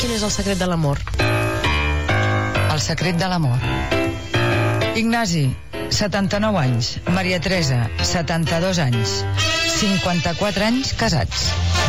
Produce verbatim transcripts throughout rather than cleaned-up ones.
Quin és el secret de l'amor? El secret de l'amor. Ignasi, setanta-nou anys. Maria Teresa, setanta-dos anys. cinquanta-quatre anys casats.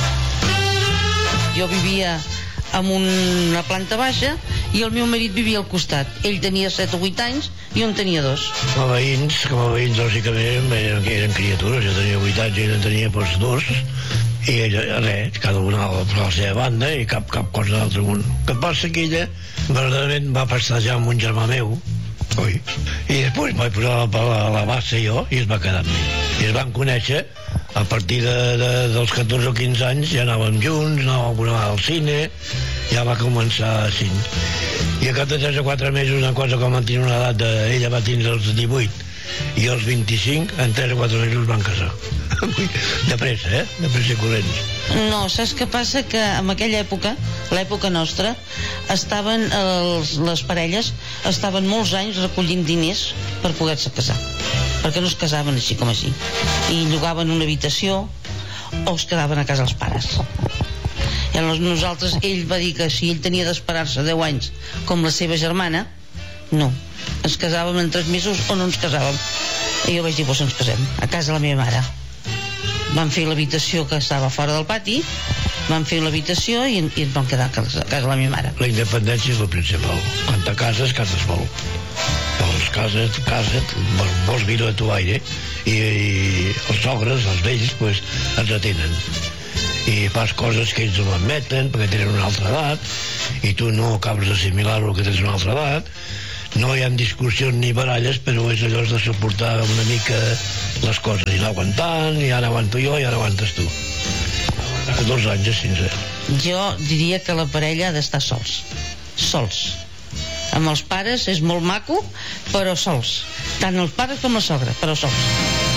Jo vivia en una planta baixa i el meu marit vivia al costat. Ell tenia set o vuit anys i jo en tenia dos. Com a veïns, com a veïns lògicament eren, eren criatures. Jo tenia vuit anys i ella en tenia doncs, dos, i ella, res, cada una a la seva banda i cap, cap cosa d'altre món. El que passa que ella verdaderament va festejar amb un germà meu, oi? I després vaig posar a la, la base jo i es va quedar amb mi. I es van conèixer a partir de, de, dels catorze o quinze anys, ja anàvem junts, anàvem al cine, ja va començar així. I a cap de tres o quatre mesos, una cosa com van tenir una edat, de, ella va tindre els divuit i els vint-i-cinc, en tres o quatre mesos van casar. De pressa, eh? De pressa i corrents. No, saps què passa? Que en aquella època, l'època nostra, estaven els, les parelles estaven molts anys recollint diners per poder-se casar, perquè no es casaven així com així, i llogaven una habitació o es quedaven a casa els pares. I llavors nosaltres, ell va dir que si ell tenia d'esperar-se deu anys com la seva germana, no, ens casàvem en tres mesos o no ens casàvem. I jo vaig dir, doncs ens casem a casa la meva mare. Vam fer l'habitació que estava fora del pati, vam fer l'habitació i, i ens vam quedar a casa, a casa la meva mare. La independència és el principal. Quan te cases, cases vol. Vols cases, casa't, vols, vols viure a tu aire, i, i els sogres, els vells, pues, ens atenen. I fas coses que ells no admeten perquè tenen una altra edat, i tu no acabes d'assimilar-ho que tens una altra edat. No hi ha discussions ni baralles, però és allò de suportar una mica les coses, i anar aguantant, i ara aguanto jo i ara aguantes tu. Dos anys, sincer. Jo diria que la parella ha d'estar sols. Sols. Amb els pares és molt maco, però sols. Tant els pares com la sogra, però sols.